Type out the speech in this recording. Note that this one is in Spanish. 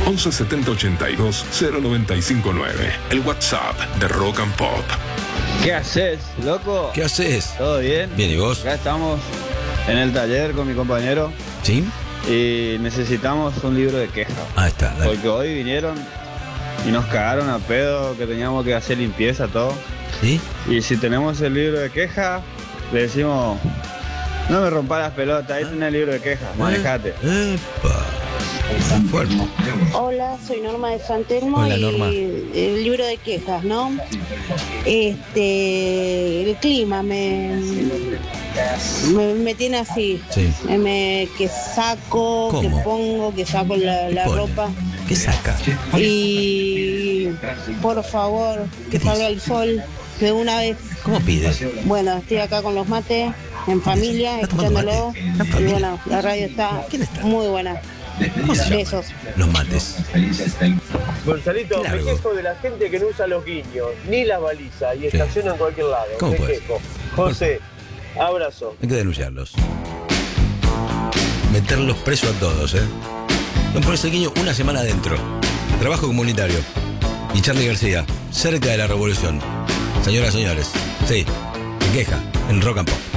11 70 82 0959. El WhatsApp de Rock and Pop. ¿Qué haces, loco? ¿Qué haces? ¿Todo bien? Bien, ¿y vos? Acá estamos en el taller con mi compañero ¿Sí? y necesitamos un libro de quejas. Ah, está, dale. Porque hoy vinieron y nos cagaron a pedo, que teníamos que hacer limpieza, todo. ¿Sí? Y si tenemos el libro de quejas, le decimos, no me rompas las pelotas, ahí tenés el libro de quejas, manejate. ¡Epa! Fuerte. Hola, soy Norma de San Telmo. Hola, Norma. Y el libro de quejas, ¿no? El clima me tiene así. Sí. Que saco, ¿Cómo? que pongo, que saco la pone? ropa. ¿Qué saca? Y por favor, ¿Qué que salga dice? el sol de una vez. ¿Cómo pide? Bueno, estoy acá con los mates, en familia, ¿Está tomando escuchándolo. mate? ¿Está en Y familia? bueno, la radio está ¿Quién está? muy buena. ¿Cómo se llama? Besos. Los mates. Gonzalito, Claro. me quejo de la gente que no usa los guiños, ni las balizas y Sí. estaciona en cualquier lado. ¿Cómo Me puede quejo. José, abrazo. Hay que denunciarlos. Meterlos presos a todos, ¿eh? Don Porcequeño, una semana adentro. Trabajo comunitario. Y Charlie García, cerca de la revolución. Señoras y señores, sí, se queja en Rock and Pop.